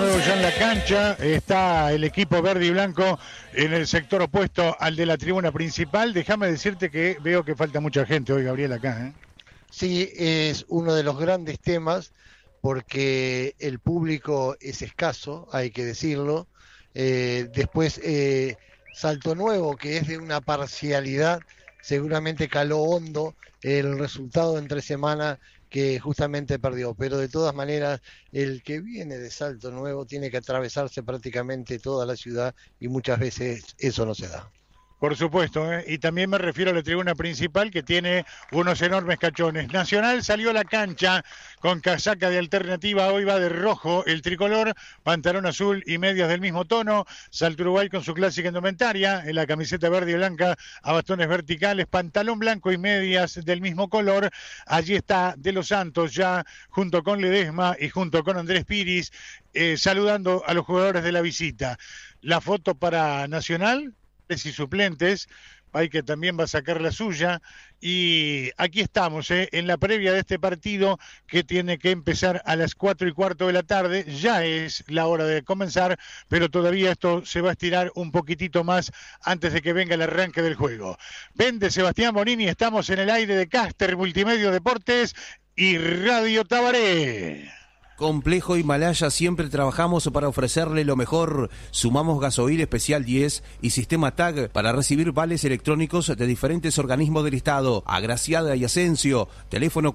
Nuevo ya en la cancha. Está el equipo verde y blanco en el sector opuesto al de la tribuna principal. Déjame decirte que veo que falta mucha gente hoy, Gabriel, acá, ¿eh? Sí, es uno de los grandes temas porque el público es escaso, hay que decirlo. Después, Salto Nuevo, que es de una parcialidad, seguramente caló hondo el resultado entre semana que justamente perdió. Pero de todas maneras, el que viene de Salto Nuevo tiene que atravesarse prácticamente toda la ciudad y muchas veces eso no se da. Por supuesto, ¿eh? Y también me refiero a la tribuna principal que tiene unos enormes cachones. Nacional salió a la cancha con casaca de alternativa, hoy va de rojo el tricolor, pantalón azul y medias del mismo tono. Salto Uruguay con su clásica indumentaria, en la camiseta verde y blanca a bastones verticales, pantalón blanco y medias del mismo color. Allí está De los Santos ya junto con Ledesma y junto con Andrés Piris, saludando a los jugadores de la visita. La foto para Nacional y suplentes, hay que también va a sacar la suya, y aquí estamos en la previa de este partido que tiene que empezar a las 4:15 de la tarde. Ya es la hora de comenzar, pero todavía esto se va a estirar un poquitito más antes de que venga el arranque del juego. Vende Sebastián Bonini, estamos en el aire de Caster Multimedia Deportes y Radio Tabaré. Complejo Himalaya, siempre trabajamos para ofrecerle lo mejor. Sumamos gasoil especial 10 y sistema TAG para recibir vales electrónicos de diferentes organismos del Estado. Agraciada y Asensio, teléfono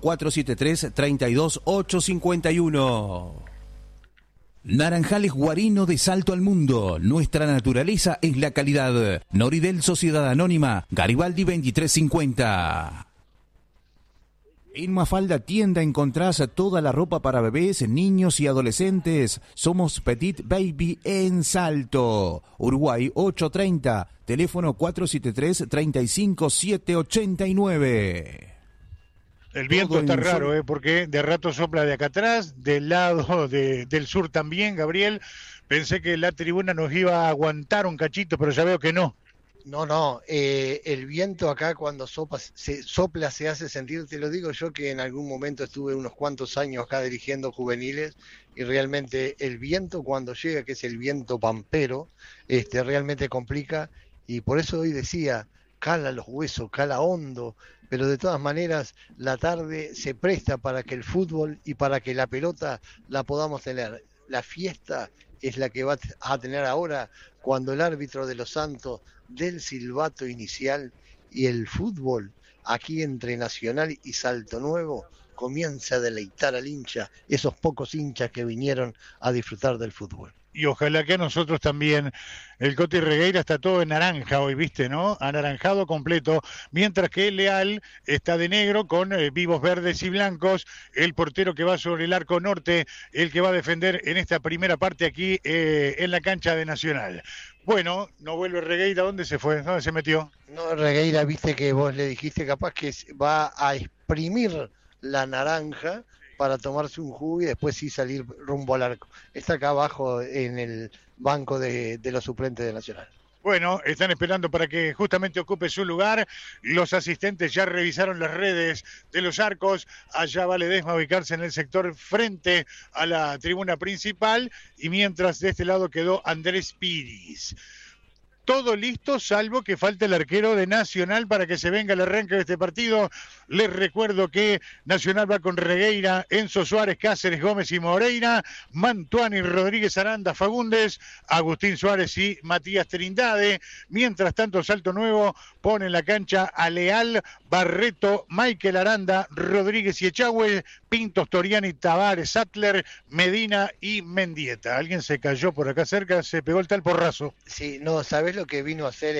473-32851. Naranjales Guarino de Salto al Mundo. Nuestra naturaleza es la calidad. Noridel Sociedad Anónima, Garibaldi 2350. En Mafalda Tienda encontrás toda la ropa para bebés, niños y adolescentes. Somos Petit Baby en Salto. Uruguay 830, teléfono 473-35789. El viento está raro, porque de rato sopla de acá atrás, del lado del sur también, Gabriel. Pensé que la tribuna nos iba a aguantar un cachito, pero ya veo que no. No, el viento acá cuando sopla se hace sentir. Te lo digo yo que en algún momento estuve unos cuantos años acá dirigiendo juveniles y realmente el viento cuando llega, que es el viento pampero, realmente complica, y por eso hoy decía, cala los huesos, cala hondo, pero de todas maneras la tarde se presta para que el fútbol y para que la pelota la podamos tener. La fiesta es la que va a tener ahora cuando el árbitro de los Santos del silbato inicial y el fútbol aquí entre Nacional y Salto Nuevo comienza a deleitar al hincha, esos pocos hinchas que vinieron a disfrutar del fútbol. Y ojalá que a nosotros también. El Coti Regueira está todo en naranja hoy, ¿viste, no? Anaranjado completo, mientras que el Leal está de negro con vivos verdes y blancos. El portero que va sobre el arco norte, el que va a defender en esta primera parte aquí en la cancha de Nacional. Bueno, no vuelve Regueira, ¿dónde se fue? ¿Dónde se metió? No, Regueira, viste que vos le dijiste capaz que va a exprimir la naranja para tomarse un jugo y después sí salir rumbo al arco. Está acá abajo en el banco de los suplentes de Nacional. Bueno, están esperando para que justamente ocupe su lugar. Los asistentes ya revisaron las redes de los arcos. Allá va Ledesma a ubicarse en el sector frente a la tribuna principal. Y mientras de este lado quedó Andrés Piris. Todo listo, salvo que falte el arquero de Nacional para que se venga el arranque de este partido. Les recuerdo que Nacional va con Regueira, Enzo Suárez, Cáceres, Gómez y Moreira, Mantuani, Rodríguez, Aranda, Fagundes, Agustín Suárez y Matías Trindade. Mientras tanto, Salto Nuevo pone en la cancha a Leal, Barreto, Michael Aranda, Rodríguez y Echagüe, Pintos, Toriani, Tavares, Sattler, Medina y Mendieta. Alguien se cayó por acá cerca, se pegó el tal porrazo. Sí, no, ¿sabés lo que vino a hacer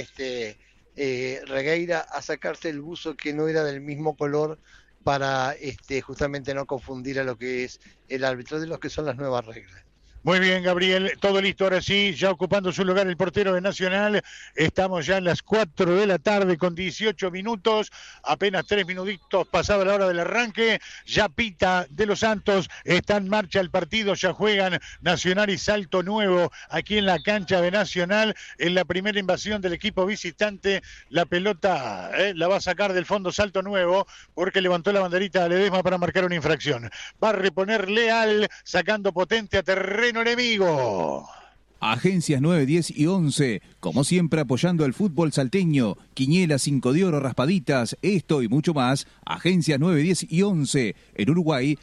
Regueira? A sacarse el buzo que no era del mismo color para justamente no confundir a lo que es el árbitro, de lo que son las nuevas reglas. Muy bien, Gabriel, todo listo ahora sí, ya ocupando su lugar el portero de Nacional. Estamos ya en las 4 de la tarde con 18 minutos, apenas 3 minutitos pasado la hora del arranque. Ya pita De los Santos, está en marcha el partido, ya juegan Nacional y Salto Nuevo aquí en la cancha de Nacional. En la primera invasión del equipo visitante, la pelota la va a sacar del fondo Salto Nuevo porque levantó la banderita a Ledesma para marcar una infracción. Va a reponer Leal, sacando potente a terreno terreno enemigo. Agencias 9, 10 y 11, como siempre apoyando al fútbol salteño, Quiñela, 5 de oro, raspaditas, esto y mucho más. Agencias 9, 10 y 11, en Uruguay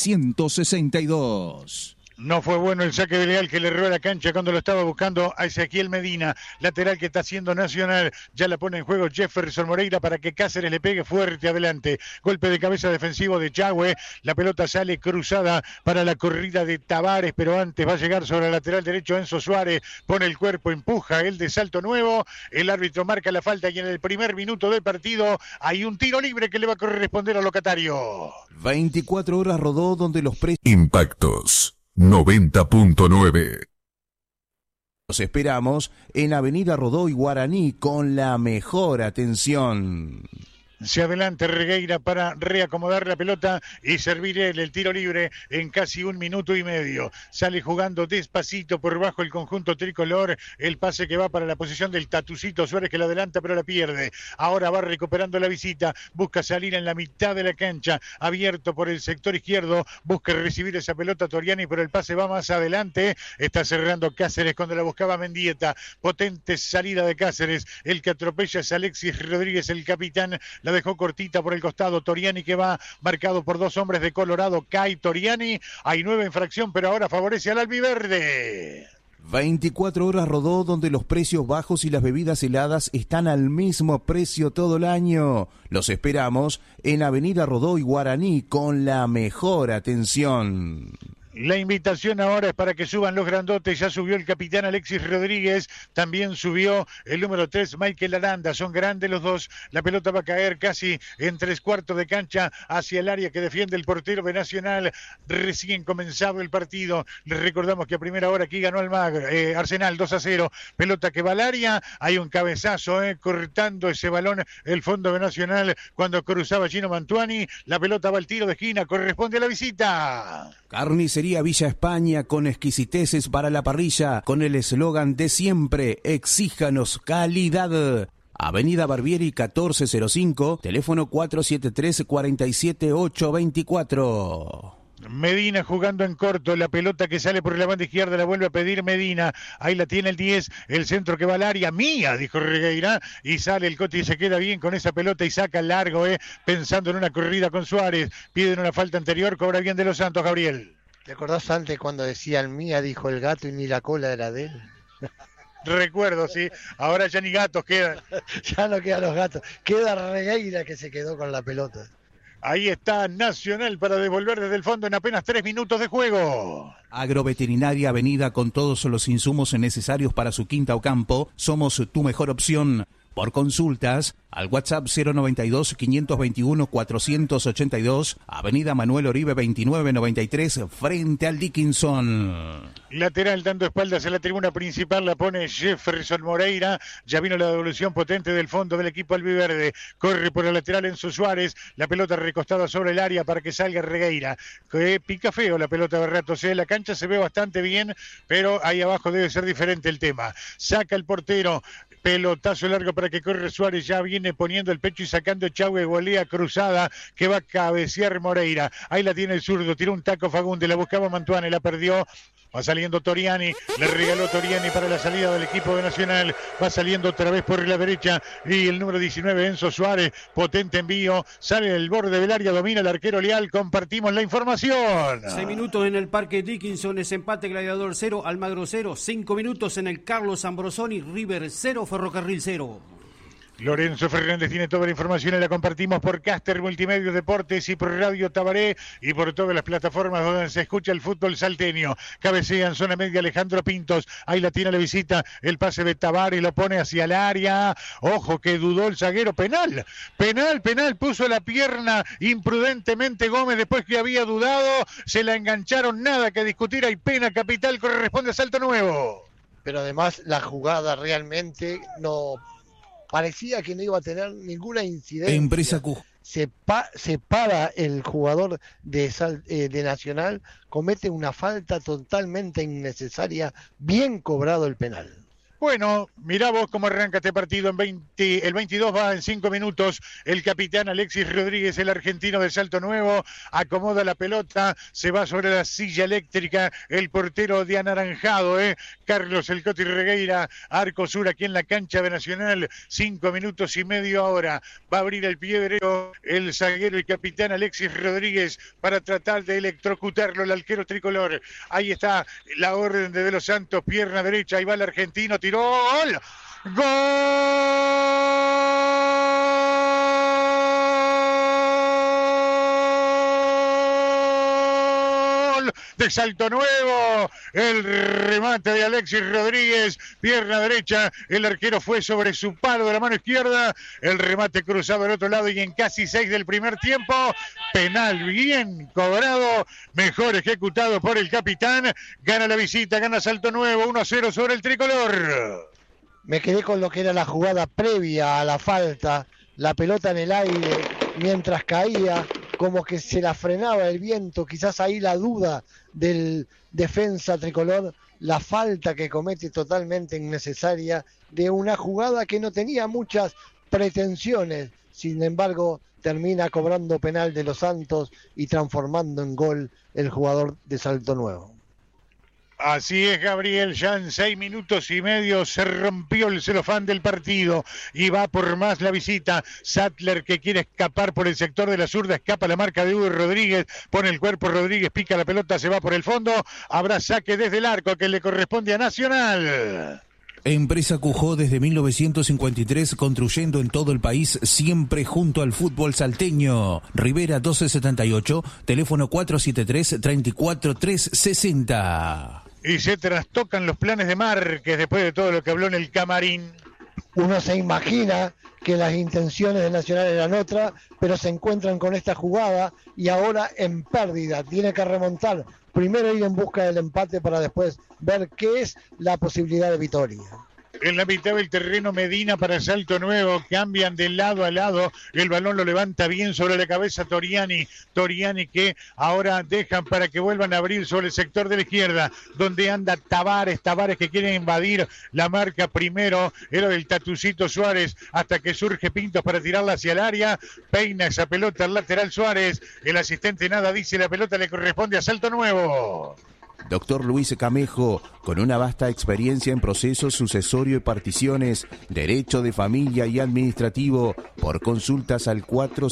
662. No fue bueno el saque de Leal que le erró a la cancha cuando lo estaba buscando a Ezequiel Medina, lateral que está haciendo Nacional. Ya la pone en juego Jefferson Moreira para que Cáceres le pegue fuerte adelante. Golpe de cabeza defensivo de Chagüe. La pelota sale cruzada para la corrida de Tavares, pero antes va a llegar sobre el lateral derecho Enzo Suárez. Pone el cuerpo, empuja el de Salto Nuevo. El árbitro marca la falta y en el primer minuto del partido hay un tiro libre que le va a corresponder al locatario. 24 horas rodó donde los precios... Impactos 90.9. Los esperamos en Avenida Rodó y Guaraní con la mejor atención. Se adelanta Regueira para reacomodar la pelota y servir el tiro libre en casi 1 minuto y medio. Sale jugando despacito por bajo el conjunto tricolor. El pase que va para la posición del Tatucito Suárez que la adelanta pero la pierde. Ahora va recuperando la visita. Busca salir en la mitad de la cancha. Abierto por el sector izquierdo. Busca recibir esa pelota Toriani pero el pase va más adelante. Está cerrando Cáceres cuando la buscaba Mendieta. Potente salida de Cáceres. El que atropella es Alexis Rodríguez, el capitán. La dejó cortita por el costado Toriani que va marcado por 2 hombres de Colorado. Cae Toriani, hay 9 infracción pero ahora favorece al albiverde. 24 horas rodó donde los precios bajos y las bebidas heladas están al mismo precio todo el año. Los esperamos en Avenida Rodó y Guaraní con la mejor atención. La invitación ahora es para que suban los grandotes. Ya subió el capitán Alexis Rodríguez, también subió el número 3 Michael Aranda. Son grandes los dos. La pelota va a caer casi en 3/4 de cancha hacia el área que defiende el portero de Nacional. Recién comenzado el partido. Les recordamos que a primera hora aquí ganó el Arsenal 2-0. Pelota que va al área. Hay un cabezazo cortando ese balón el fondo de Nacional cuando cruzaba Gino Mantuani. La pelota va al tiro de esquina. Corresponde a la visita. Carnicería Villa España con exquisiteces para la parrilla, con el eslogan de siempre, exíjanos calidad. Avenida Barbieri 1405, teléfono 473-47824. Medina jugando en corto, la pelota que sale por la banda izquierda la vuelve a pedir Medina, ahí la tiene el 10, el centro que va al área, mía, dijo Regueira, y sale el Coti y se queda bien con esa pelota y saca largo, pensando en una corrida con Suárez, piden una falta anterior, cobra bien de los Santos, Gabriel. ¿Te acordás antes cuando decían mía, dijo el gato y ni la cola era de él? Recuerdo, sí, ahora ya ni gatos quedan. Ya no quedan los gatos, queda Regueira que se quedó con la pelota. Ahí está Nacional para devolver desde el fondo en apenas 3 minutos de juego. Agroveterinaria Avenida con todos los insumos necesarios para su quinta o campo. Somos tu mejor opción. Por consultas, al WhatsApp 092-521-482, Avenida Manuel Oribe 2993, frente al Dickinson. Lateral dando espaldas a la tribuna principal, la pone Jefferson Moreira. Ya vino la devolución potente del fondo del equipo albiverde. Corre por el lateral Enzo Suárez. La pelota recostada sobre el área para que salga Regueira. Que pica feo la pelota de rato. La cancha se ve bastante bien, pero ahí abajo debe ser diferente el tema. Saca el portero. Pelotazo largo para que corre Suárez, ya viene poniendo el pecho y sacando Chagüe, golea cruzada que va a cabecear Moreira. Ahí la tiene el zurdo, tiró un taco Fagunde, la buscaba Mantuani, la perdió. Va saliendo Toriani, le regaló Toriani para la salida del equipo de Nacional. Va saliendo otra vez por la derecha y el número 19, Enzo Suárez, potente envío, sale del borde del área, domina el arquero Leal. Compartimos la información. 6 minutos en el Parque Dickinson, es empate Gladiador 0, Almagro 0. 5 minutos en el Carlos Ambrosoni, River 0, Ferrocarril 0. Lorenzo Fernández tiene toda la información y la compartimos por Caster Multimedios Deportes y por Radio Tabaré y por todas las plataformas donde se escucha el fútbol salteño. Cabecea en zona media Alejandro Pintos, ahí la tiene la visita, el pase de Tavares lo pone hacia el área. Ojo que dudó el zaguero, penal, puso la pierna imprudentemente Gómez después que había dudado, se la engancharon, nada que discutir, hay pena capital, corresponde a Salto Nuevo. Pero además la jugada realmente no... Parecía que no iba a tener ninguna incidencia. Empresa Q. Se para el jugador de Nacional, comete una falta totalmente innecesaria, bien cobrado el penal. Bueno, mirá vos cómo arranca este partido el 22 va en 5 minutos, el capitán Alexis Rodríguez, el argentino de Salto Nuevo, acomoda la pelota, se va sobre la silla eléctrica, el portero de anaranjado, Carlos El Coti Regueira, arco sur aquí en la cancha de Nacional, 5 minutos y medio ahora, va a abrir el pie derecho el zaguero y capitán Alexis Rodríguez para tratar de electrocutarlo, el arquero tricolor, ahí está la orden de Los Santos, pierna derecha, ahí va el argentino, tiró, ¡gol! ¡Gol! De Salto Nuevo, el remate de Alexis Rodríguez, pierna derecha, el arquero fue sobre su palo de la mano izquierda, el remate cruzado al otro lado y en casi 6 del primer tiempo, penal bien cobrado, mejor ejecutado por el capitán, gana la visita, gana Salto Nuevo, 1-0 sobre el tricolor. Me quedé con lo que era la jugada previa a la falta, la pelota en el aire, mientras caía, como que se la frenaba el viento, quizás ahí la duda del defensa tricolor, la falta que comete totalmente innecesaria de una jugada que no tenía muchas pretensiones, sin embargo termina cobrando penal de Los Santos y transformando en gol el jugador de Salto Nuevo. Así es, Gabriel, ya en 6 minutos y medio se rompió el celofán del partido y va por más la visita. Sattler, que quiere escapar por el sector de la zurda, escapa la marca de Hugo Rodríguez, pone el cuerpo Rodríguez, pica la pelota, se va por el fondo, habrá saque desde el arco que le corresponde a Nacional. Empresa Cujó desde 1953 construyendo en todo el país, siempre junto al fútbol salteño. Rivera 1278, teléfono 473-34360. Y se trastocan los planes de Márquez después de todo lo que habló en el camarín. Uno se imagina que las intenciones de Nacional eran otras, pero se encuentran con esta jugada y ahora en pérdida. Tiene que remontar. Primero ir en busca del empate para después ver qué es la posibilidad de victoria. En la mitad del terreno Medina para Salto Nuevo, cambian de lado a lado, el balón lo levanta bien sobre la cabeza Toriani que ahora dejan para que vuelvan a abrir sobre el sector de la izquierda, donde anda Tavares que quiere invadir la marca primero, era del Tatucito Suárez, hasta que surge Pintos para tirarla hacia el área, peina esa pelota al lateral Suárez, el asistente nada dice, la pelota le corresponde a Salto Nuevo. Doctor Luis Camejo, con una vasta experiencia en procesos sucesorio y particiones, derecho de familia y administrativo, por consultas al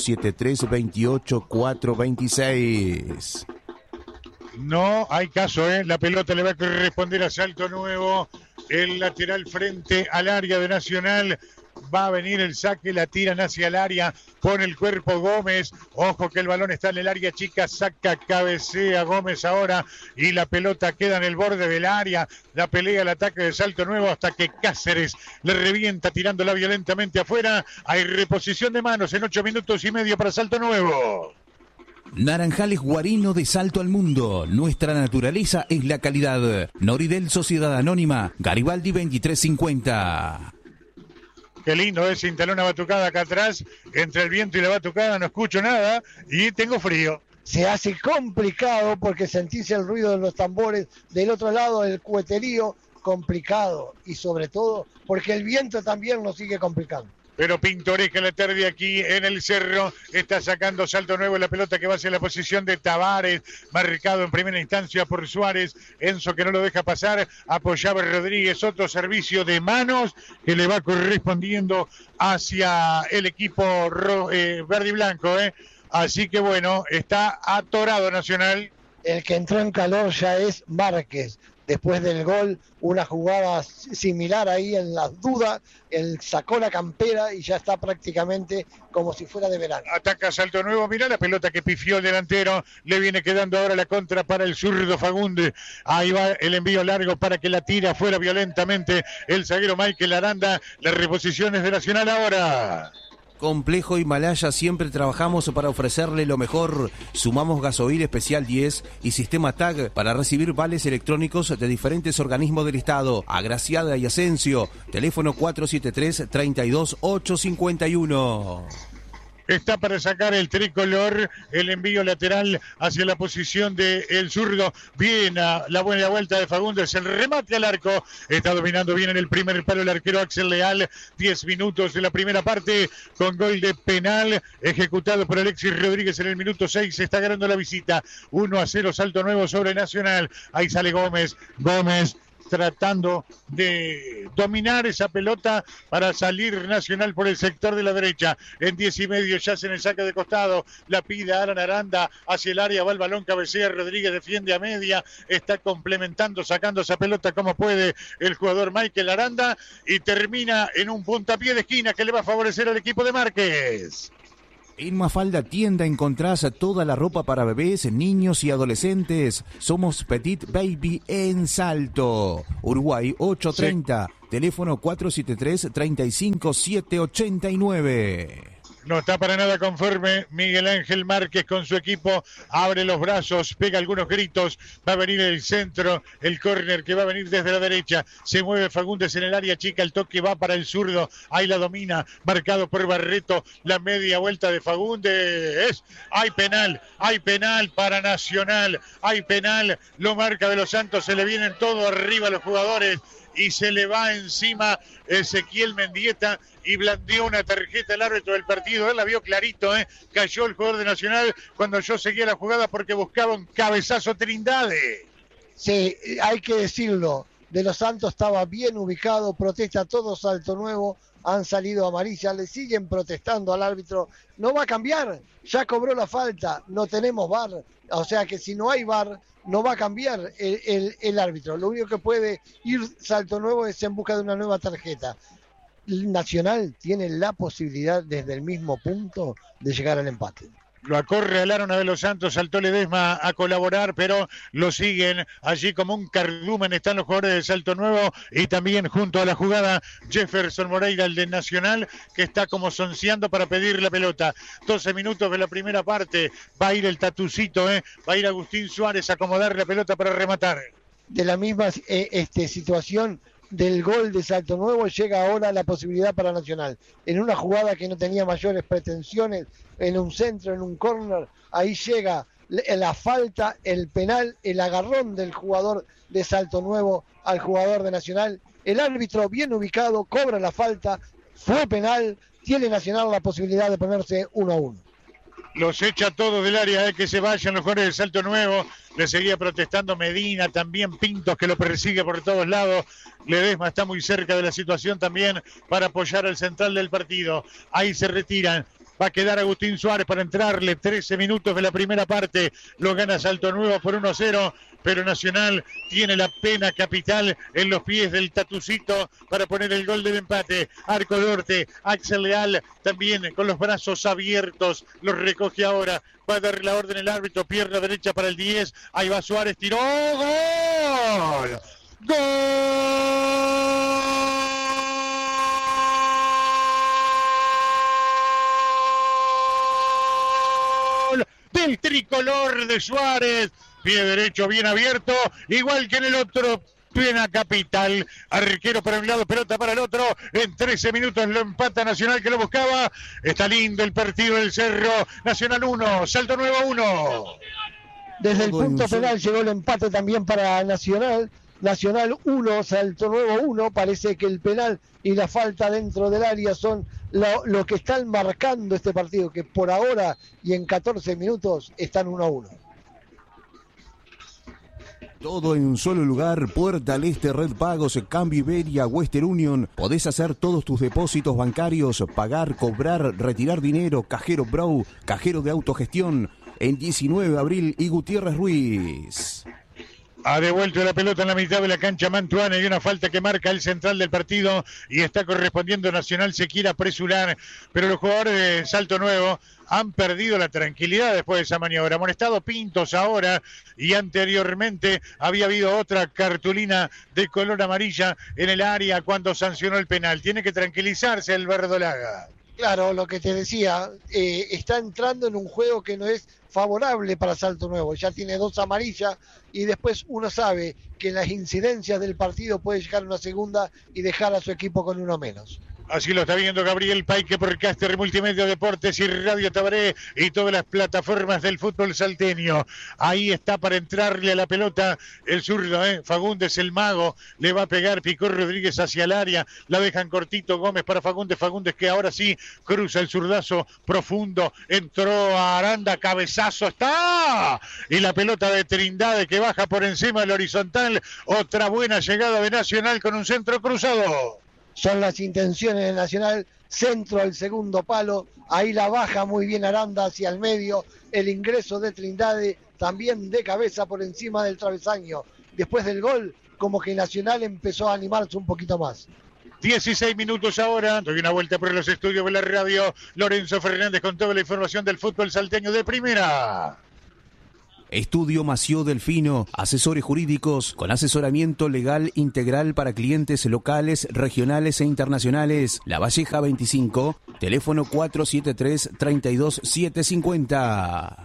473-28-426. No hay caso, la pelota le va a corresponder a Salto Nuevo, el lateral frente al área de Nacional. Va a venir el saque, la tiran hacia el área, pone el cuerpo Gómez, ojo que el balón está en el área chica, saca, cabecea Gómez ahora y la pelota queda en el borde del área, la pelea, el ataque de Salto Nuevo hasta que Cáceres le revienta tirándola violentamente afuera, hay reposición de manos en 8 minutos y medio para Salto Nuevo. Naranjales Guarino de Salto al Mundo. Nuestra naturaleza es la calidad. Noridel Sociedad Anónima, Garibaldi 2350. Qué lindo, se instaló una batucada acá atrás, entre el viento y la batucada no escucho nada y tengo frío. Se hace complicado porque sentís el ruido de los tambores, del otro lado el cueterío, complicado, y sobre todo porque el viento también nos sigue complicando. Pero pintoresca la tarde aquí en el Cerro, está sacando Salto Nuevo la pelota que va hacia la posición de Tavares, marcado en primera instancia por Suárez, Enzo que no lo deja pasar, apoyaba Rodríguez, otro servicio de manos que le va correspondiendo hacia el equipo verde y blanco, así que bueno, está atorado Nacional. El que entró en calor ya es Márquez. Después del gol, una jugada similar ahí en las dudas, él sacó la campera y ya está prácticamente como si fuera de verano. Ataca Salto Nuevo, mirá la pelota que pifió el delantero, le viene quedando ahora la contra para el zurdo Fagunde, ahí va el envío largo para que la tira fuera violentamente el zaguero Michael Aranda, las reposiciones de Nacional ahora. Complejo Himalaya, siempre trabajamos para ofrecerle lo mejor. Sumamos gasoil especial 10 y sistema TAG para recibir vales electrónicos de diferentes organismos del Estado. Agraciada y Asensio, teléfono 473-32851. Está para sacar el tricolor, el envío lateral hacia la posición del zurdo. Bien la buena vuelta de Fagundes, el remate al arco. Está dominando bien en el primer palo el arquero Axel Leal. 10 minutos de la primera parte con gol de penal ejecutado por Alexis Rodríguez en el minuto 6. Está ganando la visita. 1-0 Salto Nuevo sobre Nacional. Ahí sale Gómez tratando de dominar esa pelota para salir Nacional por el sector de la derecha. En 10 y medio ya se en el saque de costado. La pide Alan Aranda hacia el área. Va el balón, cabecea Rodríguez, defiende a media. Está complementando, sacando esa pelota como puede el jugador Michael Aranda. Y termina en un puntapié de esquina que le va a favorecer al equipo de Márquez. En Mafalda Tienda encontrás toda la ropa para bebés, niños y adolescentes. Somos Petit Baby en Salto. Uruguay 830, sí. Teléfono 473-35789. No está para nada conforme Miguel Ángel Márquez con su equipo. Abre los brazos, pega algunos gritos. Va a venir el centro, el córner que va a venir desde la derecha. Se mueve Fagundes en el área chica. El toque va para el zurdo. Ahí la domina, marcado por Barreto. La media vuelta de Fagundes. Hay penal para Nacional. Hay penal, lo marca de los Santos. Se le vienen todo arriba a los jugadores. Y se le va encima Ezequiel Mendieta y blandeó una tarjeta al árbitro del partido. Él la vio clarito, cayó el jugador de Nacional cuando yo seguía la jugada porque buscaba un cabezazo Trindade. Sí, hay que decirlo, de los Santos estaba bien ubicado, protesta todo Salto Nuevo, han salido amarilla, le siguen protestando al árbitro, no va a cambiar, ya cobró la falta, no tenemos VAR, o sea que si no hay VAR, no va a cambiar el árbitro, lo único que puede ir Salto Nuevo es en busca de una nueva tarjeta. Nacional tiene la posibilidad desde el mismo punto de llegar al empate. Lo acorralaron a De los Santos, saltó Ledesma a colaborar, pero lo siguen allí como un cardumen. Están los jugadores de Salto Nuevo y también junto a la jugada Jefferson Moreira, el de Nacional, que está como sonceando para pedir la pelota. 12 minutos de la primera parte. Va a ir el Tatucito, va a ir Agustín Suárez a acomodar la pelota para rematar. De la misma situación del gol de Salto Nuevo llega ahora la posibilidad para Nacional. En una jugada que no tenía mayores pretensiones, en un centro, en un córner, ahí llega la falta, el penal, el agarrón del jugador de Salto Nuevo al jugador de Nacional. El árbitro bien ubicado, cobra la falta, fue penal, tiene Nacional la posibilidad de ponerse 1-1. Los echa todos del área, que se vayan los jugadores de Salto Nuevo. Le seguía protestando Medina, también Pintos que lo persigue por todos lados. Ledesma está muy cerca de la situación también para apoyar al central del partido. Ahí se retiran. Va a quedar Agustín Suárez para entrarle. 13 minutos de la primera parte. Lo gana Salto Nuevo por 1-0. Pero Nacional tiene la pena capital en los pies del Tatucito para poner el gol del empate. Arco Norte, Axel Leal también con los brazos abiertos. Los recoge ahora. Va a dar la orden el árbitro. Pierna derecha para el 10. Ahí va Suárez. Tiró. ¡Gol! ¡Gol! Del tricolor de Suárez. Pie derecho bien abierto, igual que en el otro, plena capital. Arquero para un lado, pelota para el otro. En 13 minutos lo empata Nacional que lo buscaba. Está lindo el partido del Cerro. Nacional 1, Salto Nuevo 1. Desde el punto penal llegó el empate también para Nacional. Nacional 1, Salto Nuevo 1. Parece que el penal y la falta dentro del área son lo que están marcando este partido, que por ahora y en 14 minutos están 1-1. Todo en un solo lugar, Puerta al Este, Red Pagos, Cambio Iberia, Western Union. Podés hacer todos tus depósitos bancarios, pagar, cobrar, retirar dinero, Cajero Bro, cajero de autogestión, en 19 de abril y Gutiérrez Ruiz. Ha devuelto la pelota en la mitad de la cancha Mantuana y una falta que marca el central del partido y está correspondiendo. Nacional se quiere apresurar, pero los jugadores de Salto Nuevo han perdido la tranquilidad después de esa maniobra. Amonestado Pintos ahora y anteriormente había habido otra cartulina de color amarilla en el área cuando sancionó el penal. Tiene que tranquilizarse el verdolaga. Claro, lo que te decía, está entrando en un juego que no es favorable para Salto Nuevo. Ya tiene 2 amarillas y después uno sabe que las incidencias del partido puede llegar a una segunda y dejar a su equipo con uno menos. Así lo está viendo Gabriel Paique por Caster Multimedia Deportes y Radio Tabaré y todas las plataformas del fútbol salteño. Ahí está para entrarle a la pelota el zurdo, Fagundes el mago, le va a pegar, picó Rodríguez hacia el área, la dejan cortito Gómez para Fagundes que ahora sí cruza el zurdazo profundo, entró a Aranda, cabezazo, está, y la pelota de Trindade que baja por encima del horizontal, otra buena llegada de Nacional con un centro cruzado. Son las intenciones de Nacional, centro al segundo palo, ahí la baja muy bien Aranda hacia el medio, el ingreso de Trindade también de cabeza por encima del travesaño. Después del gol, como que Nacional empezó a animarse un poquito más. 16 minutos ahora, doy una vuelta por los estudios de la radio, Lorenzo Fernández con toda la información del fútbol salteño de primera. Estudio Mació Delfino, asesores jurídicos con asesoramiento legal integral para clientes locales, regionales e internacionales. La Valleja 25, teléfono 473-32750.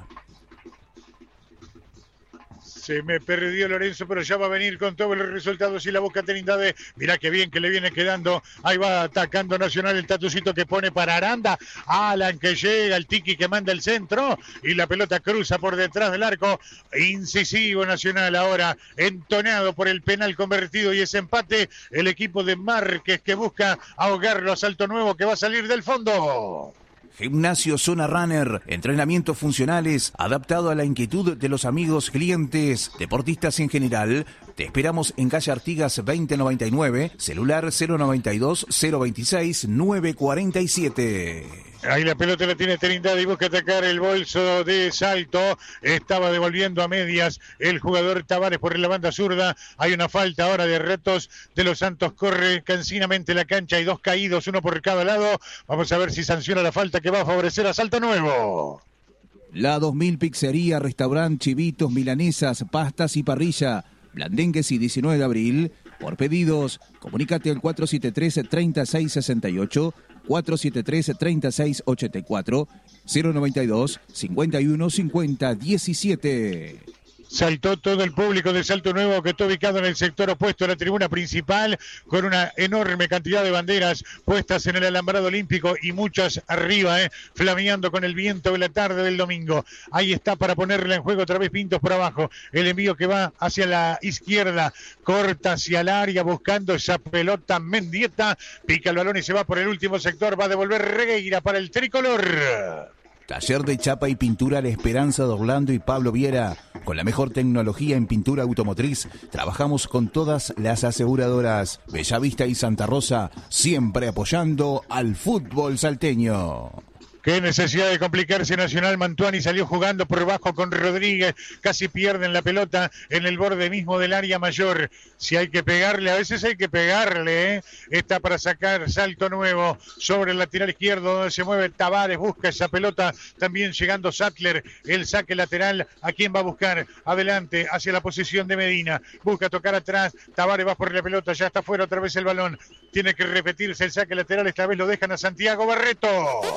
Se me perdió Lorenzo, pero ya va a venir con todos los resultados y la busca Trindade. Mirá qué bien que le viene quedando. Ahí va atacando Nacional el tatucito que pone para Aranda. Alan que llega, el Tiki que manda el centro. Y la pelota cruza por detrás del arco. Incisivo Nacional ahora, entonado por el penal convertido y ese empate. El equipo de Márquez que busca ahogarlo a Salto Nuevo que va a salir del fondo. Gimnasio Zona Runner, entrenamientos funcionales, adaptado a la inquietud de los amigos, clientes, deportistas en general. Te esperamos en calle Artigas 2099, celular 092-026-947. Ahí la pelota la tiene Trindade y busca atacar el bolso de Salto. Estaba devolviendo a medias el jugador Tavares por la banda zurda. Hay una falta ahora de Retos de los Santos. Corre cansinamente la cancha. Hay dos caídos, uno por cada lado. Vamos a ver si sanciona la falta que va a favorecer a Salto Nuevo. La 2000 Pizzería, Restaurant, Chivitos, Milanesas, Pastas y Parrilla. Blandengues y 19 de abril. Por pedidos, comunícate al 473-3668. 473-3684, 092-5150-17. Saltó todo el público de Salto Nuevo que está ubicado en el sector opuesto a la tribuna principal con una enorme cantidad de banderas puestas en el alambrado olímpico y muchas arriba, flameando con el viento de la tarde del domingo. Ahí está para ponerla en juego otra vez Pintos por abajo. El envío que va hacia la izquierda, corta hacia el área buscando esa pelota. Mendieta pica el balón y se va por el último sector. Va a devolver Regueira para el tricolor. Taller de chapa y pintura La Esperanza de Orlando y Pablo Viera. Con la mejor tecnología en pintura automotriz, trabajamos con todas las aseguradoras. Bellavista y Santa Rosa, siempre apoyando al fútbol salteño. Qué necesidad de complicarse Nacional. Mantuani salió jugando por bajo con Rodríguez. Casi pierden la pelota en el borde mismo del área mayor. Si hay que pegarle, a veces hay que pegarle. Está para sacar Salto Nuevo sobre el lateral izquierdo donde se mueve Tavares. Busca esa pelota. También llegando Sattler. El saque lateral. ¿A quién va a buscar? Adelante, hacia la posición de Medina. Busca tocar atrás. Tavares va por la pelota. Ya está fuera otra vez el balón. Tiene que repetirse el saque lateral. Esta vez lo dejan a Santiago Barreto.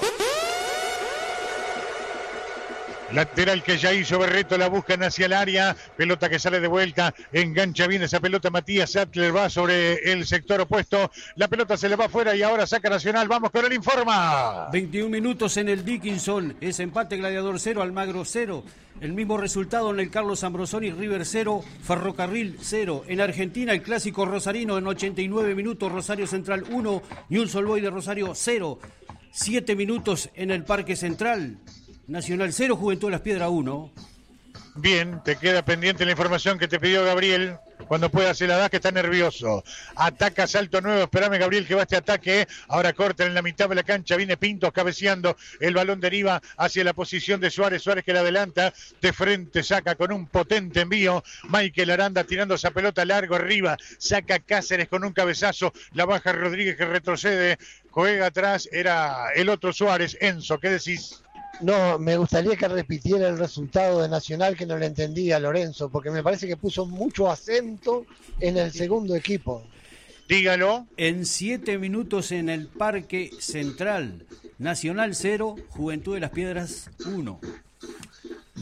Lateral que ya hizo Barreto, la buscan hacia el área, pelota que sale de vuelta, engancha bien esa pelota Matías Sattler, va sobre el sector opuesto, la pelota se le va afuera y ahora saca Nacional, vamos con el informa. 21 minutos en el Dickinson, es empate Gladiador 0, Almagro 0. El mismo resultado en el Carlos Ambrosoni, River 0, Ferrocarril 0. En Argentina, el clásico rosarino en 89 minutos, Rosario Central 1, Newell's Old Boys de Rosario 0. 7 minutos en el Parque Central. Nacional 0, Juventud de las Piedras 1. Bien, te queda pendiente la información que te pidió Gabriel. Cuando pueda se la das, que está nervioso. Ataca Salto Nuevo, espérame Gabriel que va este ataque. Ahora cortan en la mitad de la cancha, viene Pintos cabeceando. El balón deriva hacia la posición de Suárez. Suárez que la adelanta, de frente saca con un potente envío. Michael Aranda tirando esa pelota largo arriba. Saca Cáceres con un cabezazo. La baja Rodríguez que retrocede. Juega atrás, era el otro Suárez. Enzo, ¿qué decís? No, me gustaría que repitiera el resultado de Nacional, que no le entendía Lorenzo, porque me parece que puso mucho acento en el segundo equipo. Dígalo. En 7 minutos en el Parque Central, Nacional 0, Juventud de las Piedras 1.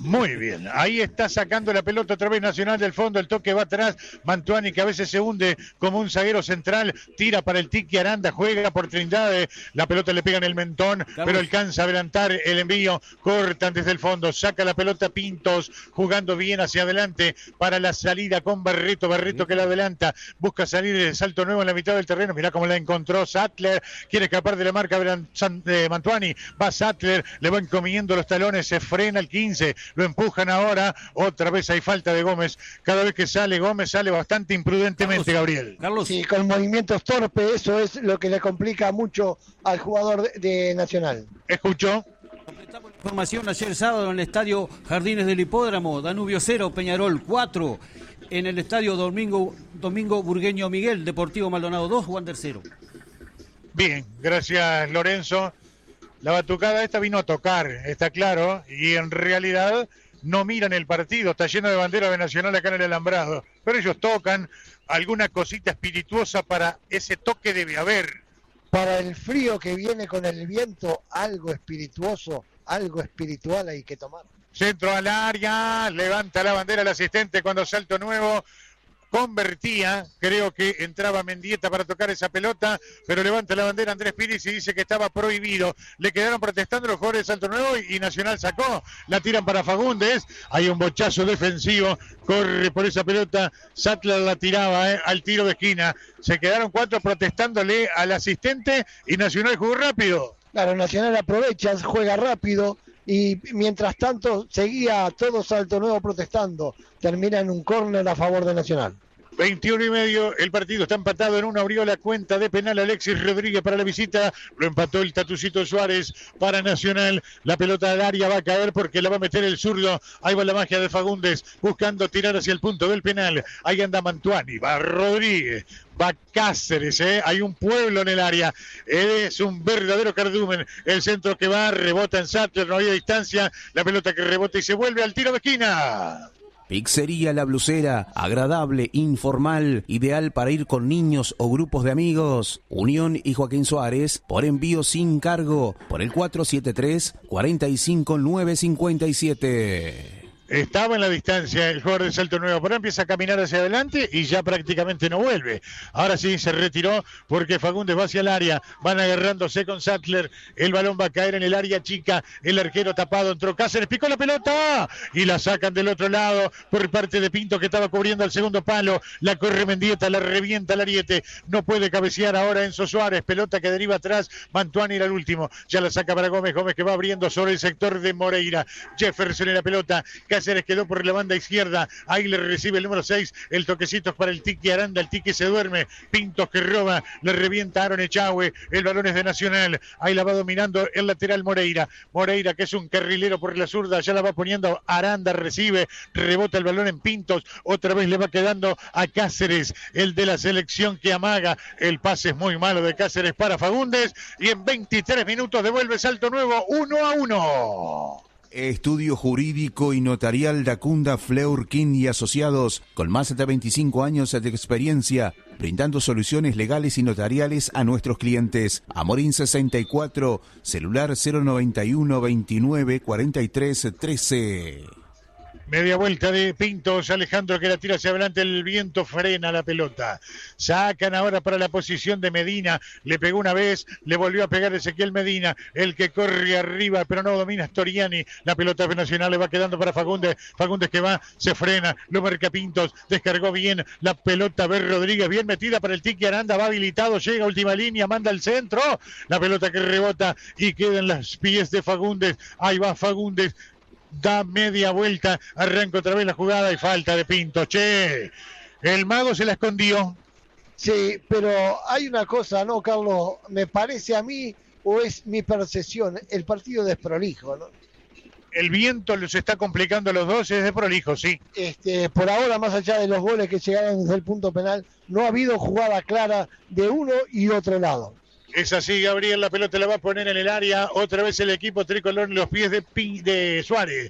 Muy bien, ahí está sacando la pelota otra vez Nacional del fondo, el toque va atrás, Mantuani que a veces se hunde como un zaguero central, tira para el Tiki Aranda, juega por Trindade, la pelota le pega en el mentón, pero alcanza a adelantar el envío, cortan desde el fondo, saca la pelota Pintos, jugando bien hacia adelante para la salida con Barreto que la adelanta, busca salir de salto nuevo en la mitad del terreno, mirá cómo la encontró Sattler, quiere escapar de la marca de Mantuani, va Sattler, le va encomiendo los talones, se frena el 15, lo empujan ahora, otra vez hay falta de Gómez, cada vez que sale Gómez sale bastante imprudentemente, Gabriel. Carlos. Sí, con movimientos torpes, eso es lo que le complica mucho al jugador de Nacional. Escuchó. Completamos la información ayer sábado en el estadio Jardines del Hipódromo, Danubio 0, Peñarol 4, en el estadio Domingo Burgueño Miguel, Deportivo Maldonado 2, Wander 0. Bien, gracias Lorenzo. La batucada esta vino a tocar, está claro, y en realidad no miran el partido, está lleno de bandera de Nacional acá en el alambrado, pero ellos tocan, alguna cosita espirituosa para ese toque debe haber. Para el frío que viene con el viento, algo espirituoso, algo espiritual hay que tomar. Centro al área, levanta la bandera el asistente cuando salto nuevo. Convertía, creo que entraba Mendieta para tocar esa pelota, pero levanta la bandera Andrés Piris y dice que estaba prohibido. Le quedaron protestando los jugadores de Salto Nuevo y Nacional sacó, la tiran para Fagundes, hay un bochazo defensivo, corre por esa pelota, Sattler la tiraba al tiro de esquina, se quedaron 4 protestándole al asistente y Nacional jugó rápido. Claro, Nacional aprovecha, juega rápido. Y mientras tanto seguía todo Salto Nuevo protestando. Termina en un córner a favor de Nacional. 21:30, el partido está empatado en 1, abrió la cuenta de penal Alexis Rodríguez para la visita, lo empató el Tatucito Suárez para Nacional, la pelota al área va a caer porque la va a meter el zurdo, ahí va la magia de Fagundes, buscando tirar hacia el punto del penal, ahí anda Mantuani, va Rodríguez, va Cáceres, hay un pueblo en el área, es un verdadero cardumen, el centro que va, rebota en Sattler, no había distancia, la pelota que rebota y se vuelve al tiro de esquina. Pizzería La Blusera, agradable, informal, ideal para ir con niños o grupos de amigos. Unión y Joaquín Suárez, por envío sin cargo, por el 473-45957. Estaba en la distancia el jugador de Salto Nuevo, pero empieza a caminar hacia adelante y ya prácticamente no vuelve. Ahora sí se retiró porque Fagundes va hacia el área, van agarrándose con Sattler, el balón va a caer en el área chica, el arquero tapado, entró Cáceres, picó la pelota y la sacan del otro lado por parte de Pinto que estaba cubriendo al segundo palo, la corre Mendieta, la revienta el ariete, no puede cabecear ahora Enzo Suárez, pelota que deriva atrás, Mantuani era el último, ya la saca para Gómez que va abriendo sobre el sector de Moreira, Jefferson en la pelota, Cáceres quedó por la banda izquierda, ahí le recibe el número 6, el toquecito es para el Tiki Aranda, el Tiki se duerme, Pintos que roba, le revienta a Aaron Echagüe, el balón es de Nacional, ahí la va dominando el lateral Moreira que es un carrilero por la zurda, ya la va poniendo Aranda, recibe, rebota el balón en Pintos, otra vez le va quedando a Cáceres, el de la selección que amaga, el pase es muy malo de Cáceres para Fagundes, y en 23 minutos devuelve Salto Nuevo 1-1. Estudio Jurídico y Notarial Dacunda Fleurkin y Asociados, con más de 25 años de experiencia, brindando soluciones legales y notariales a nuestros clientes. Amorín 64, celular 091 29 43 13. Media vuelta de Pintos, Alejandro que la tira hacia adelante, el viento frena la pelota. Sacan ahora para la posición de Medina, le pegó una vez, le volvió a pegar Ezequiel Medina, el que corre arriba, pero no domina Storiani. La pelota Nacional le va quedando para Fagundes, Fagundes que va, se frena, lo marca Pintos, descargó bien la pelota Ver Rodríguez, bien metida para el Tiki Aranda, va habilitado, llega a última línea, manda al centro, la pelota que rebota y queda en los pies de Fagundes, ahí va Fagundes, da media vuelta, arranca otra vez la jugada y falta de Pinto. Che, el mago se la escondió. Sí, pero hay una cosa, ¿no, Carlos? Me parece a mí, o es mi percepción, el partido desprolijo, ¿no? El viento los está complicando a los dos, es desprolijo, sí. Por ahora, más allá de los goles que llegaron desde el punto penal, no ha habido jugada clara de uno y otro lado. Es así, Gabriel, la pelota la va a poner en el área, otra vez el equipo tricolor en los pies de Suárez.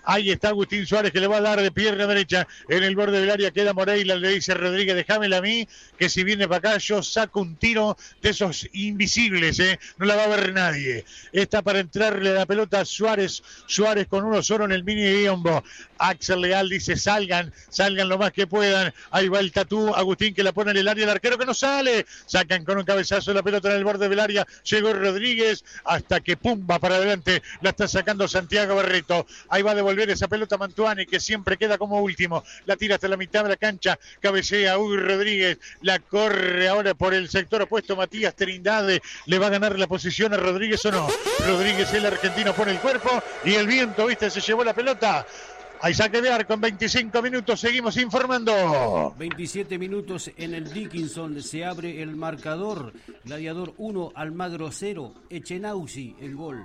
Ahí está Agustín Suárez que le va a dar de pierna derecha en el borde del área. Queda Moreira, le dice Rodríguez, déjamela a mí, que si viene para acá yo saco un tiro de esos invisibles, no la va a ver nadie. Está para entrarle la pelota a Suárez con uno solo en el mini biombo. Axel Leal dice salgan lo más que puedan. Ahí va el Tatú, Agustín que la pone en el área, el arquero que no sale. Sacan con un cabezazo la pelota en el borde del área. Llegó Rodríguez hasta que pumba para adelante. La está sacando Santiago Barreto. Ahí va a devolver esa pelota Mantuani, que siempre queda como último. La tira hasta la mitad de la cancha. Cabecea Hugo Rodríguez. La corre ahora por el sector opuesto Matías Trindade. ¿Le va a ganar la posición a Rodríguez o no? Rodríguez, el argentino, pone el cuerpo y el viento, ¿viste? Se llevó la pelota. Hay saque de arco en 25 minutos, seguimos informando. 27 minutos en el Dickinson, se abre el marcador. Gladiador 1, Almagro 0, Echenauzi el gol.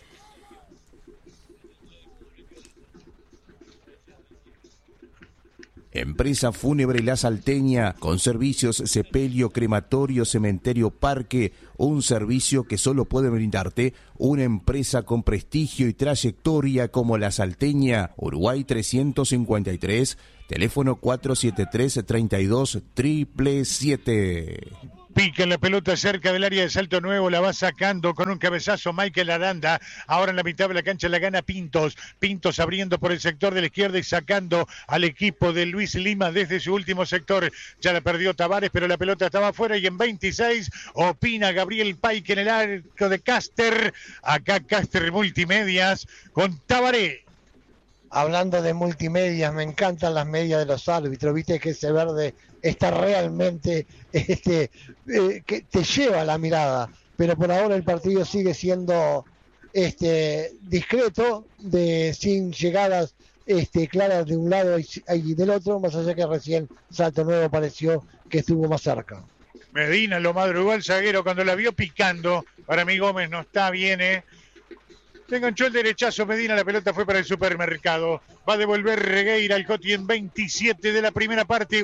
Empresa Fúnebre La Salteña, con servicios sepelio, crematorio, cementerio, parque, un servicio que solo puede brindarte una empresa con prestigio y trayectoria como La Salteña, Uruguay 353, teléfono 473-32-777. Pica la pelota cerca del área de Salto Nuevo, la va sacando con un cabezazo Michael Aranda. Ahora en la mitad de la cancha la gana Pintos. Pintos abriendo por el sector de la izquierda y sacando al equipo de Luis Lima desde su último sector. Ya la perdió Tavares, pero la pelota estaba afuera y en 26 opina Gabriel Paique en el arco de Caster. Acá Caster Multimedias con Tabaré. Hablando de multimedias, me encantan las medias de los árbitros, viste que ese verde está realmente, que te lleva la mirada, pero por ahora el partido sigue siendo discreto, sin llegadas claras de un lado y del otro, más allá que recién Salto Nuevo pareció que estuvo más cerca. Medina lo madrugó el zaguero cuando la vio picando. Para mí Gómez no está bien, Se enganchó el derechazo Medina, la pelota fue para el supermercado. Va a devolver Regueira al Coti en 27 de la primera parte,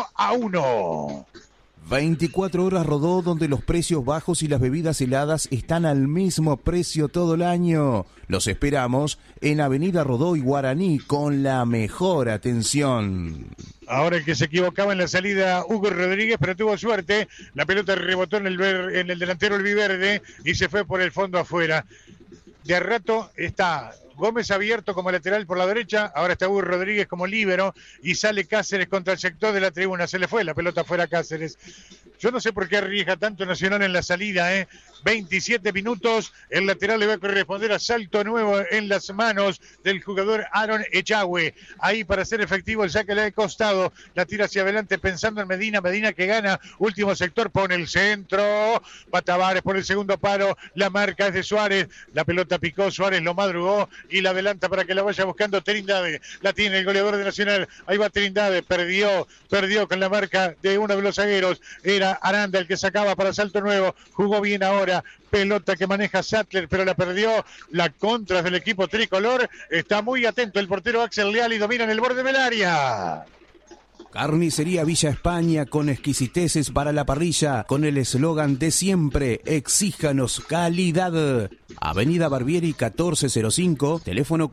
1-1. 24 horas Rodó, donde los precios bajos y las bebidas heladas están al mismo precio todo el año. Los esperamos en Avenida Rodó y Guaraní con la mejor atención. Ahora el que se equivocaba en la salida, Hugo Rodríguez, pero tuvo suerte. La pelota rebotó en el delantero albiverde y se fue por el fondo afuera. De a rato está Gómez abierto como lateral por la derecha, ahora está Hugo Rodríguez como líbero y sale Cáceres contra el sector de la tribuna. Se le fue la pelota fuera a Cáceres. Yo no sé por qué arriesga tanto Nacional en la salida, 27 minutos, el lateral le va a corresponder a Salto Nuevo en las manos del jugador Aaron Echagüe. Ahí para hacer efectivo el saque le ha costado, la tira hacia adelante pensando en Medina que gana, último sector, pone el centro, va Tavares por el segundo paro, la marca es de Suárez, la pelota picó, Suárez lo madrugó y la adelanta para que la vaya buscando Trindade, la tiene el goleador de Nacional, ahí va Trindade, perdió con la marca de uno de los zagueros, era Aranda el que sacaba para Salto Nuevo, jugó bien ahora, pelota que maneja Sattler, pero la perdió, la contra del equipo tricolor, está muy atento el portero Axel Leal y domina en el borde del área. Carnicería Villa España, con exquisiteces para la parrilla, con el eslogan de siempre, exíjanos calidad. Avenida Barbieri 1405, teléfono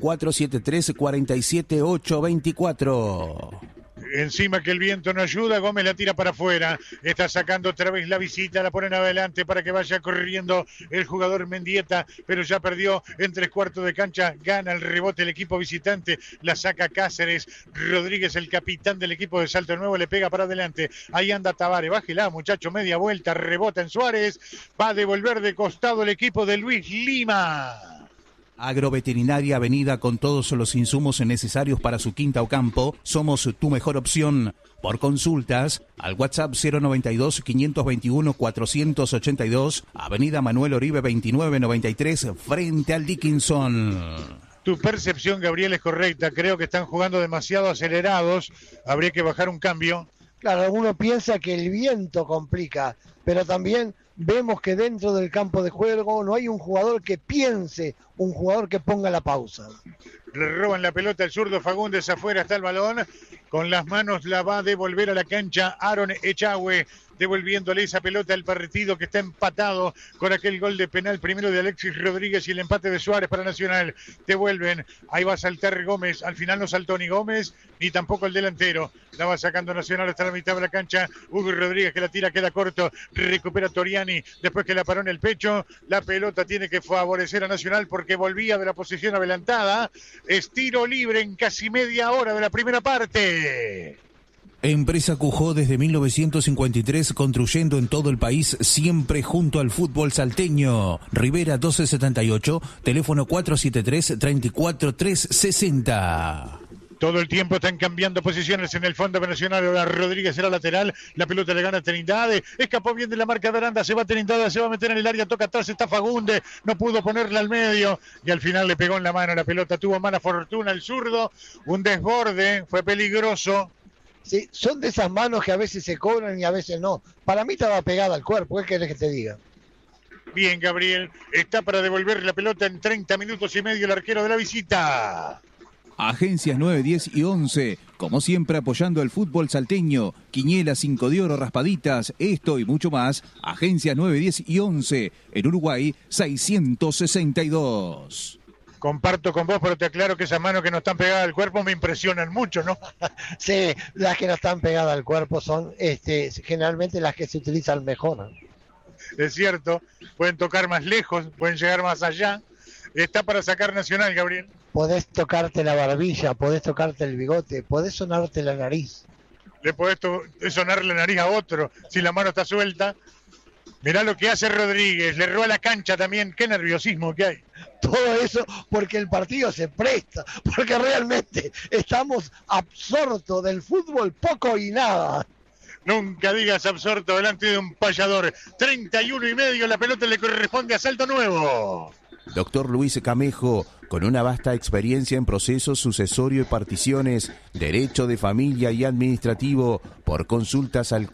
473-47824. Encima que el viento no ayuda, Gómez la tira para afuera, está sacando otra vez la visita, la ponen adelante para que vaya corriendo el jugador Mendieta, pero ya perdió en 3/4 de cancha, gana el rebote el equipo visitante, la saca Cáceres, Rodríguez el capitán del equipo de Salto Nuevo le pega para adelante, ahí anda Tavares, bájela muchacho, media vuelta, rebota en Suárez, va a devolver de costado el equipo de Luis Lima. Agroveterinaria Avenida, con todos los insumos necesarios para su quinta o campo. Somos tu mejor opción. Por consultas, al WhatsApp 092-521-482, Avenida Manuel Oribe 2993, frente al Dickinson. Tu percepción, Gabriel, es correcta. Creo que están jugando demasiado acelerados. Habría que bajar un cambio. Claro, uno piensa que el viento complica, pero también vemos que dentro del campo de juego no hay un jugador que piense un jugador que ponga la pausa. Le roban la pelota el zurdo Fagundes, afuera está el balón, con las manos la va a devolver a la cancha Aaron Echagüe, devolviéndole esa pelota al partido que está empatado con aquel gol de penal primero de Alexis Rodríguez y el empate de Suárez para Nacional. Devuelven, ahí va a saltar Gómez, al final no saltó ni Gómez ni tampoco el delantero, la va sacando Nacional hasta la mitad de la cancha. Hugo Rodríguez que la tira, queda corto, recupera Toriani, después que la paró en el pecho, la pelota tiene que favorecer a Nacional porque volvía de la posición adelantada. Es tiro libre en casi media hora de la primera parte. Empresa Cujó desde 1953 construyendo en todo el país, siempre junto al fútbol salteño. Rivera 1278, teléfono 473-34360. Todo el tiempo están cambiando posiciones en el fondo Nacional. Ahora Rodríguez era lateral, la pelota le gana a Trindade, escapó bien de la marca de Aranda, se va Trindade, se va a meter en el área, toca atrás, está Fagundes, no pudo ponerla al medio y al final le pegó en la mano la pelota, tuvo mala fortuna el zurdo, un desborde, fue peligroso. Sí, son de esas manos que a veces se cobran y a veces no. Para mí estaba pegada al cuerpo, ¿qué querés que te diga? Bien, Gabriel, está para devolver la pelota en 30 minutos y medio el arquero de la visita. Agencias 9, 10 y 11, como siempre apoyando el fútbol salteño. Quinielas, 5 de oro, raspaditas, esto y mucho más. Agencias 9, 10 y 11, en Uruguay 662. Comparto con vos, pero te aclaro que esas manos que no están pegadas al cuerpo me impresionan mucho, ¿no? Sí, las que no están pegadas al cuerpo son generalmente las que se utilizan mejor. Es cierto, pueden tocar más lejos, pueden llegar más allá. Está para sacar Nacional, Gabriel. Podés tocarte la barbilla, podés tocarte el bigote, podés sonarte la nariz. Le podés sonar la nariz a otro si la mano está suelta. Mirá lo que hace Rodríguez, le roba la cancha también, qué nerviosismo que hay. Todo eso porque el partido se presta, porque realmente estamos absortos del fútbol poco y nada. Nunca digas absorto delante de un payador. 31,5, la pelota le corresponde a Salto Nuevo. Doctor Luis Camejo, con una vasta experiencia en procesos sucesorio y particiones, derecho de familia y administrativo, por consultas al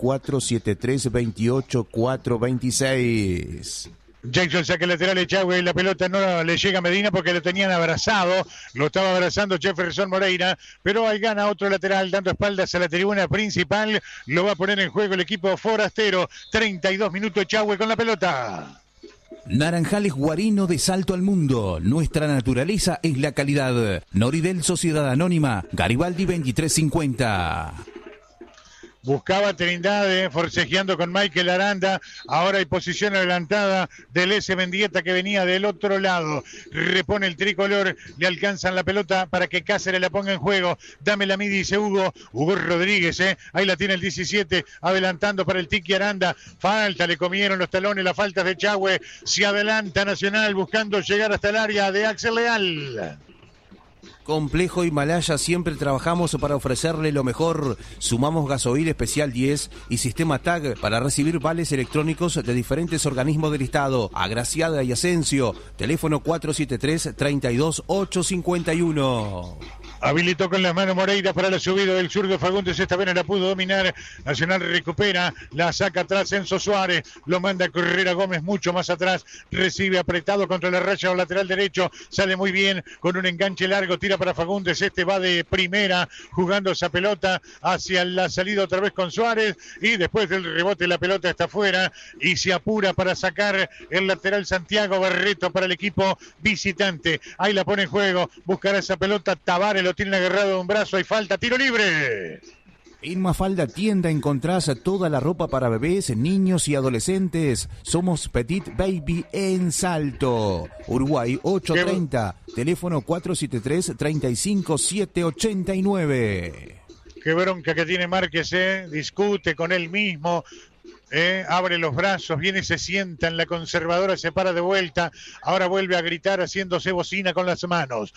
473-28-426. Jackson saca el lateral Echagüe, la pelota no le llega a Medina porque lo tenían abrazado, lo estaba abrazando Jefferson Moreira, pero ahí gana otro lateral dando espaldas a la tribuna principal, lo va a poner en juego el equipo forastero. 32 minutos Echagüe con la pelota. Naranjales Guarino de Salto al Mundo. Nuestra naturaleza es la calidad. Noridel Sociedad Anónima, Garibaldi 2350. Buscaba Trindade, forcejeando con Michael Aranda. Ahora hay posición adelantada del S. Mendieta que venía del otro lado. Repone el tricolor, le alcanzan la pelota para que Cáceres la ponga en juego. Dámela a mí, dice Hugo. Hugo Rodríguez, ahí la tiene el 17, adelantando para el Tiki Aranda. Falta, le comieron los talones, las faltas de Echagüe. Se adelanta Nacional buscando llegar hasta el área de Axel Leal. Complejo Himalaya, siempre trabajamos para ofrecerle lo mejor. Sumamos gasoil especial 10 y sistema TAG para recibir vales electrónicos de diferentes organismos del Estado. Agraciada y Asensio, teléfono 473-32851. Habilitó con las manos Moreira para la subida del zurdo Fagundes, esta vez no la pudo dominar. Nacional recupera, la saca atrás Enzo Suárez, lo manda a correr a Gómez mucho más atrás, recibe apretado contra la raya o lateral derecho, sale muy bien con un enganche largo, tira para Fagundes, este va de primera jugando esa pelota hacia la salida otra vez con Suárez y después del rebote la pelota está afuera y se apura para sacar el lateral Santiago Barreto para el equipo visitante. Ahí la pone en juego, buscará esa pelota Tavares, lo tiene agarrado de un brazo, hay falta, tiro libre. En Mafalda Tienda encontrás toda la ropa para bebés, niños y adolescentes. Somos Petit Baby en Salto. Uruguay 830, teléfono 473-35789. Qué bronca que tiene Márquez, discute con él mismo. Abre los brazos, viene, se sienta en la conservadora, se para de vuelta. Ahora vuelve a gritar haciéndose bocina con las manos.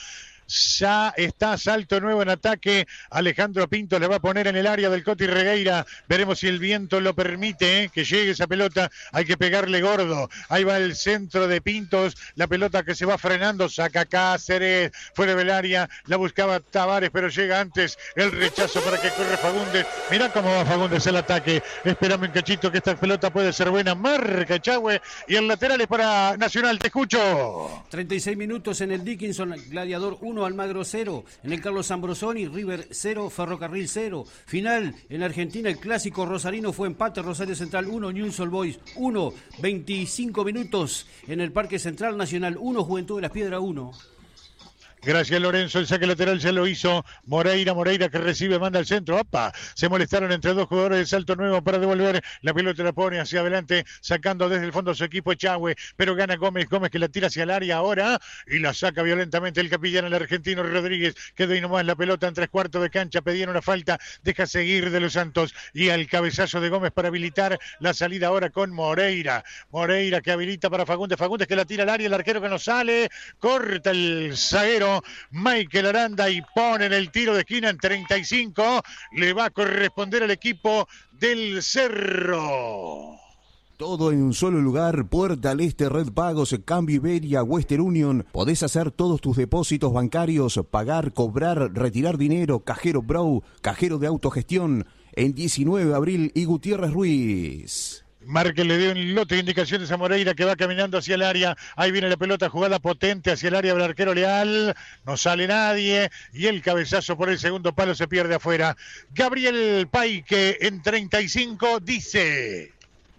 Ya está Salto Nuevo en ataque. Alejandro Pinto le va a poner en el área del Coti Regueira. Veremos si el viento lo permite, que llegue esa pelota. Hay que pegarle gordo. Ahí va el centro de Pintos. La pelota que se va frenando. Saca Cáceres. Fuera del área. La buscaba Tavares, pero llega antes el rechazo para que corre Fagundes. Mirá cómo va Fagundes el ataque. Espérame un cachito que esta pelota puede ser buena. Marca Echagüe. Y el lateral es para Nacional. Te escucho. 36 minutos en el Dickinson. Gladiador 1, Almagro 0. En el Carlos Ambrosoni, River 0, Ferrocarril 0. Final en Argentina, el clásico rosarino fue empate. Rosario Central 1, Newell's Old Boys 1. 25 minutos en el Parque Central, Nacional 1, Juventud de las Piedras 1. Gracias Lorenzo, el saque lateral ya lo hizo Moreira que recibe, manda al centro, ¡opa! Se molestaron entre dos jugadores de Salto Nuevo para devolver, la pelota la pone hacia adelante, sacando desde el fondo su equipo Echagüe, pero gana Gómez que la tira hacia el área ahora, y la saca violentamente el capellán, el argentino Rodríguez, quedó ahí nomás la pelota en 3/4 de cancha, pedían una falta, deja seguir de los Santos, y al cabezazo de Gómez para habilitar la salida ahora con Moreira que habilita para Fagundes que la tira al área, el arquero que no sale, corta el zaguero, Michael Aranda y ponen el tiro de esquina en 35. Le va a corresponder al equipo del Cerro. Todo en un solo lugar, Puerta al Este, Red Pagos, Cambio Iberia, Western Union. Podés hacer todos tus depósitos bancarios, pagar, cobrar, retirar dinero, Cajero Bro, cajero de autogestión, en 19 de abril y Gutiérrez Ruiz. Márquez le dio un lote de indicaciones a Moreira que va caminando hacia el área. Ahí viene la pelota, jugada potente hacia el área del arquero Leal. No sale nadie y el cabezazo por el segundo palo se pierde afuera. Gabriel Paique en 35 dice: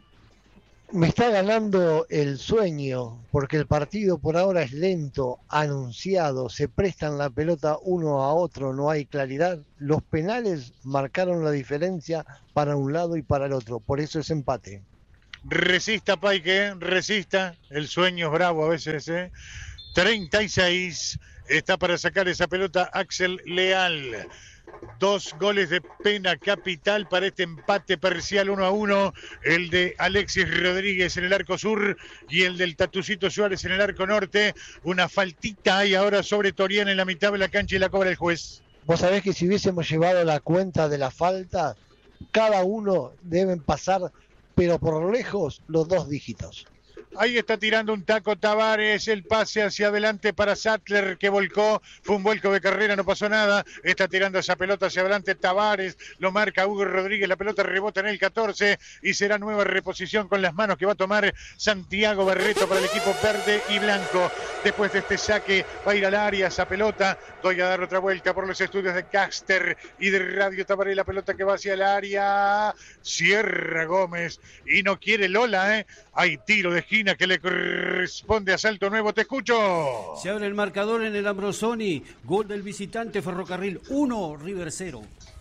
me está ganando el sueño porque el partido por ahora es lento, anunciado, se prestan la pelota uno a otro, no hay claridad. Los penales marcaron la diferencia para un lado y para el otro, por eso es empate. Resista Paique, resista, el sueño es bravo a veces, 36, está para sacar esa pelota Axel Leal. 2 goles de pena capital para este empate parcial 1-1, el de Alexis Rodríguez en el arco sur y el del Tatucito Suárez en el arco norte. Una faltita hay ahora sobre Torián en la mitad de la cancha y la cobra el juez. Vos sabés que si hubiésemos llevado la cuenta de la falta, cada uno deben pasar, pero por lejos, los 2 dígitos. Ahí está tirando un taco Tavares, el pase hacia adelante para Sattler que volcó, fue un vuelco de carrera, no pasó nada, está tirando esa pelota hacia adelante Tavares, lo marca Hugo Rodríguez, la pelota rebota en el 14 y será nueva reposición con las manos que va a tomar Santiago Barreto para el equipo verde y blanco. Después de este saque va a ir al área esa pelota, voy a dar otra vuelta por los estudios de Caster y de Radio Tabaré, la pelota que va hacia el área, cierra Gómez y no quiere Lola, hay tiro de esquina que le corresponde a Salto Nuevo, te escucho. Se abre el marcador en el Ambrosoni, gol del visitante, Ferrocarril 1, River 0.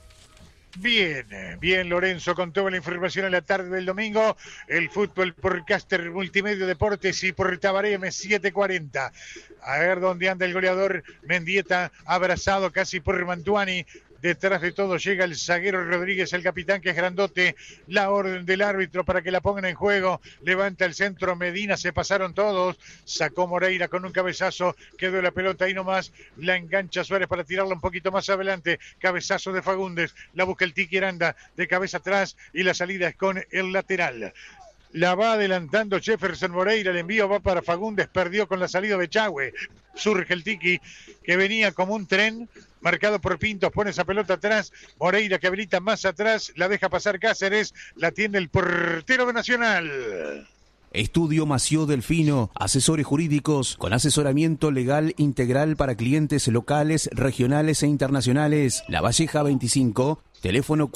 Bien Lorenzo, con toda la información en la tarde del domingo, el fútbol por Caster Multimedia Deportes y por Tabaré M740. A ver dónde anda el goleador Mendieta, abrazado casi por Mantuani. Detrás de todo llega el zaguero Rodríguez, el capitán que es grandote. La orden del árbitro para que la pongan en juego. Levanta el centro Medina, se pasaron todos. Sacó Moreira con un cabezazo. Quedó la pelota ahí nomás. La engancha Suárez para tirarla un poquito más adelante. Cabezazo de Fagundes. La busca el Tiki Aranda de cabeza atrás y la salida es con el lateral. La va adelantando Jefferson Moreira, el envío va para Fagundes, perdió con la salida de Echagüe. Surge el Tiki, que venía como un tren, marcado por Pintos, pone esa pelota atrás, Moreira que habilita más atrás, la deja pasar Cáceres, la tiene el portero de Nacional. Estudio Mació Delfino, asesores jurídicos con asesoramiento legal integral para clientes locales, regionales e internacionales. La Valleja 25, teléfono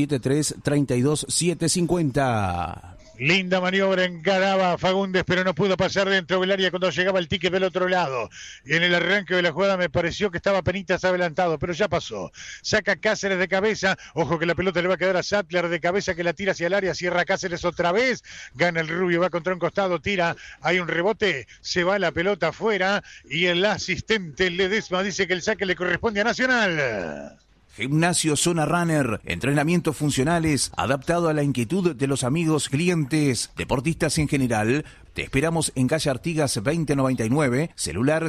473-32750. Linda maniobra, encaraba a Fagundes, pero no pudo pasar dentro del área cuando llegaba el Tique del otro lado. Y en el arranque de la jugada me pareció que estaba penitas adelantado, pero ya pasó. Saca Cáceres de cabeza, ojo que la pelota le va a quedar a Sattler de cabeza que la tira hacia el área, cierra Cáceres otra vez, gana el Rubio, va contra un costado, tira, hay un rebote, se va la pelota afuera y el asistente Ledesma dice que el saque le corresponde a Nacional. Gimnasio Zona Runner, entrenamientos funcionales adaptado a la inquietud de los amigos, clientes, deportistas en general. Te esperamos en calle Artigas 2099, celular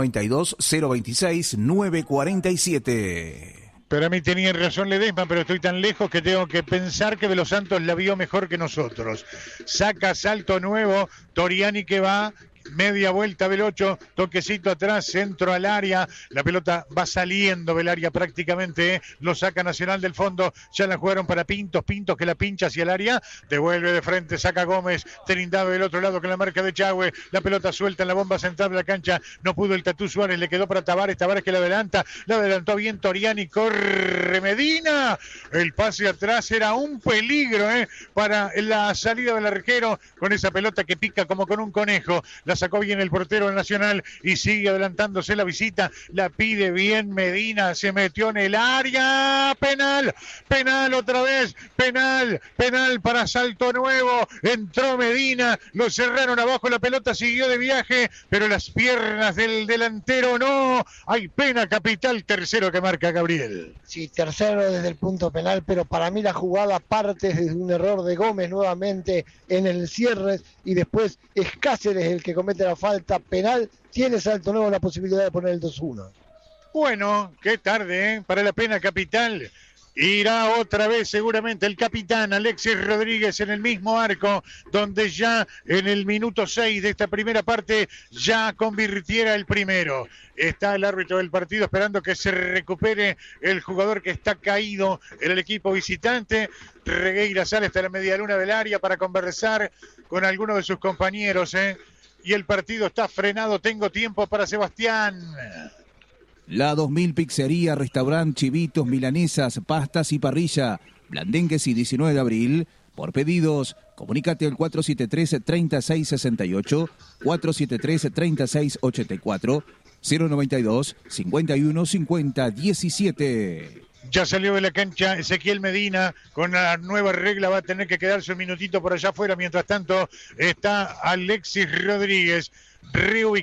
092-026-947. Para mí tenía razón Ledesma, pero estoy tan lejos que tengo que pensar que De los Santos la vio mejor que nosotros. Saca salto nuevo, Toriani que va... Media vuelta Velocho, toquecito atrás, centro al área, la pelota va saliendo del área prácticamente, lo saca Nacional del fondo, ya la jugaron para Pintos que la pincha hacia el área, devuelve de frente, saca Gómez, Trindade del otro lado con la marca de Chagüe, la pelota suelta en la bomba central de la cancha, no pudo el Tatú Suárez, le quedó para Tavares que la adelantó bien Toriani, corre Medina, el pase atrás era un peligro para la salida del arquero, con esa pelota que pica como con un conejo, la sacó bien el portero Nacional y sigue adelantándose la visita, la pide bien Medina, se metió en el área, penal otra vez, penal para Salto Nuevo, entró Medina, lo cerraron abajo, la pelota siguió de viaje, pero las piernas del delantero no, hay pena capital, tercero que marca Gabriel. Sí, tercero desde el punto penal, pero para mí la jugada parte desde un error de Gómez nuevamente en el cierre y después es Cáceres el que comete la falta penal, tiene Salto Nuevo la posibilidad de poner el 2-1. Bueno, qué tarde, para la pena capital. Irá otra vez seguramente el capitán Alexis Rodríguez en el mismo arco, donde ya en el minuto 6 de esta primera parte ya convirtiera el primero. Está el árbitro del partido esperando que se recupere el jugador que está caído en el equipo visitante. Regueira sale hasta la media luna del área para conversar con alguno de sus compañeros, y el partido está frenado. Tengo tiempo para Sebastián. La 2000 Pizzería, Restaurant, Chivitos, Milanesas, Pastas y Parrilla. Blandengues y 19 de abril. Por pedidos, comunícate al 473-3668, 473-3684, 092-5150-17. Ya salió de la cancha Ezequiel Medina, con la nueva regla va a tener que quedarse un minutito por allá afuera. Mientras tanto está Alexis Rodríguez reubicado